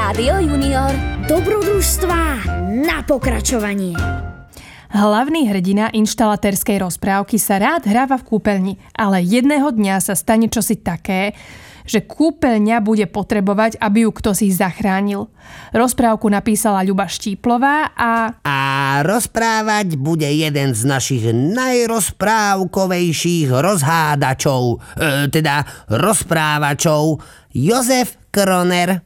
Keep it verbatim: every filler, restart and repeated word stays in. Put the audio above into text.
Rádio Junior. Dobrodružstvá na pokračovanie. Hlavný hrdina inštalatérskej rozprávky sa rád hráva v kúpeľni, ale jedného dňa sa stane čosi také, že kúpeľňa bude potrebovať, aby ju ktosi zachránil. Rozprávku napísala Ľuba Štíplová a... A rozprávať bude jeden z našich najrozprávkovejších rozhádačov, e, teda rozprávačov, Jozef Kroner.